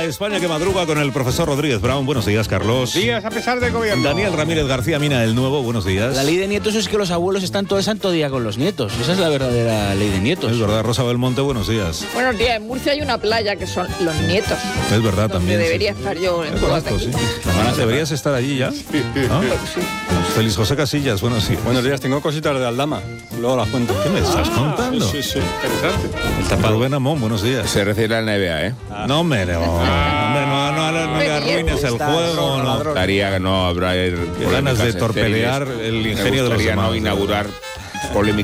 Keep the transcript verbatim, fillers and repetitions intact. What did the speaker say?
España que madruga con el profesor Rodríguez Brown. Buenos días, Carlos. Días a pesar del gobierno. Daniel Ramírez García Mina, el nuevo. Buenos días. La ley de nietos es que los abuelos están todo el santo día con los nietos. Esa es la verdadera ley de nietos. Es verdad, Rosa Belmonte, buenos días. Buenos días. En Murcia hay una playa que son los nietos. Es verdad, también. Debería sí. estar yo en Es correcto, sí. Deberías estar allí ya. ¿No? Sí. Feliz José Casillas, buenos días. Buenos días, tengo cositas de Aldama. Luego las cuento. ¿Qué me estás contando? Sí, sí, interesante. El tapado. Rubén Amón, buenos días. Se recibe en la N B A, ¿eh? No, hombre, no. Hombre, no, no, no, no le arruines el juego. No. Estaría que no habrá... Qué ganas de torpedear el ingenio de los demás. No inaugurar polémica.